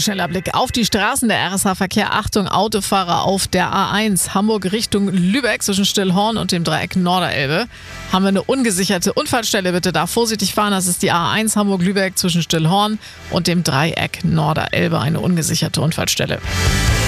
Schneller Blick auf die Straßen, der RSH-Verkehr. Achtung, Autofahrer auf der A1 Hamburg Richtung Lübeck zwischen Stillhorn und dem Dreieck Norderelbe. Haben wir eine ungesicherte Unfallstelle, bitte da vorsichtig fahren. Das ist die A1 Hamburg-Lübeck zwischen Stillhorn und dem Dreieck Norderelbe, eine ungesicherte Unfallstelle.